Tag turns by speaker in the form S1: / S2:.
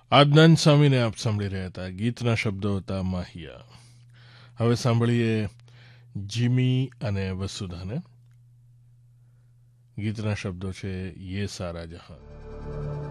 S1: આદનાન સ્વામીને આપ સાંભળી રહ્યા હતા. ગીતના શબ્દો હતા માહિયા. હવે સાંભળીએ જીમી અને વસુધાને. ગીતના શબ્દો છે યે સારા જહાં.